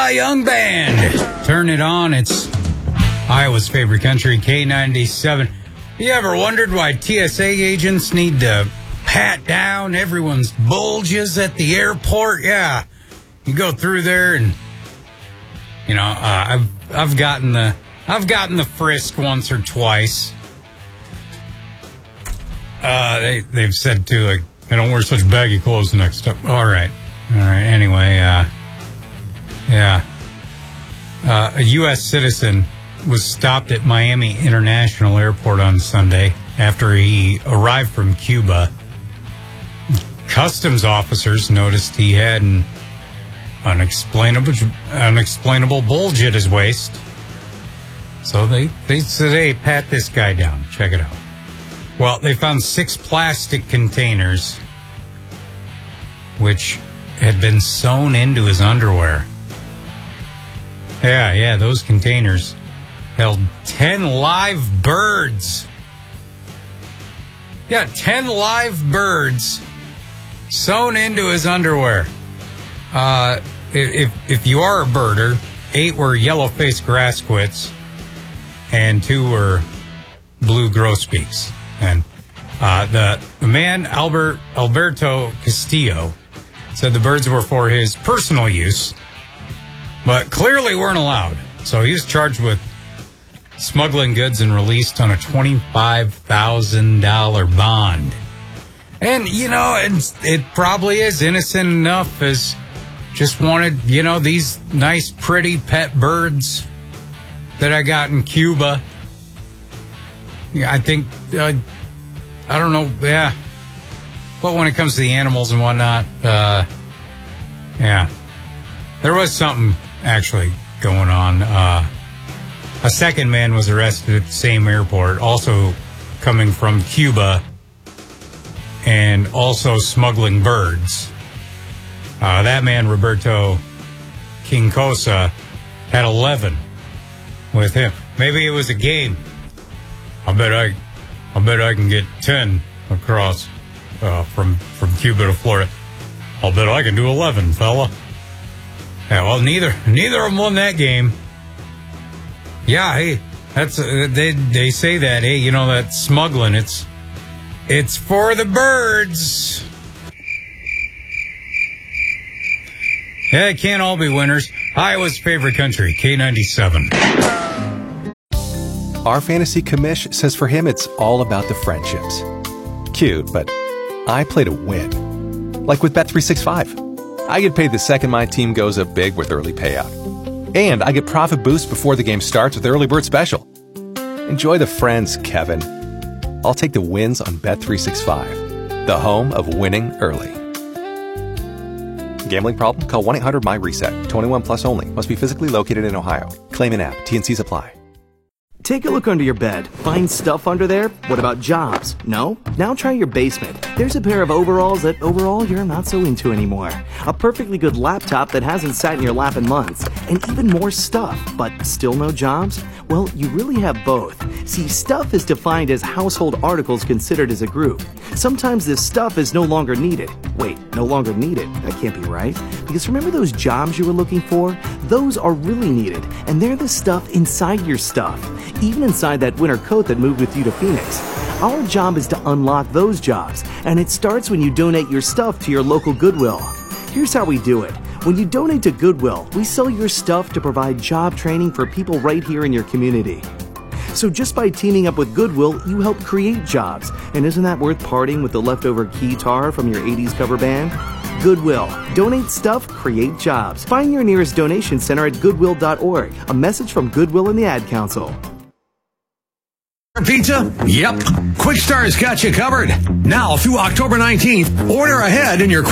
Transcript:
Cy Young Band. Turn it on. It's Iowa's favorite country, K97. You ever wondered why TSA agents need to pat down everyone's bulges at the airport? Yeah, you go through there and I've gotten the frisk once or twice. They've said too, like, I don't wear such baggy clothes next time. All right. Anyway, a U.S. citizen was stopped at Miami International Airport on Sunday after he arrived from Cuba. Customs officers noticed he had an unexplainable bulge at his waist. So they said, hey, pat this guy down. Check it out. Well, they found 6 plastic containers which had been sewn into his underwear. Yeah, those containers held 10 live birds. Yeah, 10 live birds sewn into his underwear. If you are a birder, 8 were yellow-faced grass quits, and 2 were blue grosbeaks. And the man, Alberto Castillo, said the birds were for his personal use, but clearly weren't allowed. So he was charged with smuggling goods and released on a $25,000 bond. And, it probably is innocent enough as just wanted, these nice, pretty pet birds that I got in Cuba. Yeah, I think, I don't know, yeah. But when it comes to the animals and whatnot, yeah. There was something actually going on. A second man was arrested at the same airport, also coming from Cuba and also smuggling birds. That man, Roberto Quincosa, had 11 with him. Maybe it was a game. I bet I can get 10 across from Cuba to Florida. I'll bet I can do 11, fella. Yeah, well, neither of them won that game. Yeah, hey, that's they say that, hey, that smuggling, it's for the birds. Yeah, it can't all be winners. Iowa's favorite country, K97. Our fantasy commish says for him it's all about the friendships. Cute, but I play to win. Like with Bet365. I get paid the second my team goes up big with early payout. And I get profit boost before the game starts with Early Bird Special. Enjoy the friends, Kevin. I'll take the wins on Bet365, the home of winning early. Gambling problem? Call 1-800-MY-RESET. 21 plus only. Must be physically located in Ohio. Claim in app. T&Cs apply. Take a look under your bed. Find stuff under there? What about jobs? No? Now try your basement. There's a pair of overalls that overall you're not so into anymore. A perfectly good laptop that hasn't sat in your lap in months. And even more stuff, but still no jobs? Well, you really have both. See, stuff is defined as household articles considered as a group. Sometimes this stuff is no longer needed. Wait, no longer needed? That can't be right. Because remember those jobs you were looking for? Those are really needed, and they're the stuff inside your stuff. Even inside that winter coat that moved with you to Phoenix. Our job is to unlock those jobs, and it starts when you donate your stuff to your local Goodwill. Here's how we do it. When you donate to Goodwill, we sell your stuff to provide job training for people right here in your community. So just by teaming up with Goodwill, you help create jobs. And isn't that worth parting with the leftover guitar from your 80s cover band? Goodwill. Donate stuff, create jobs. Find your nearest donation center at goodwill.org. A message from Goodwill and the Ad Council. Pizza? Yep. Quick Star's got you covered. Now through October 19th, order ahead and your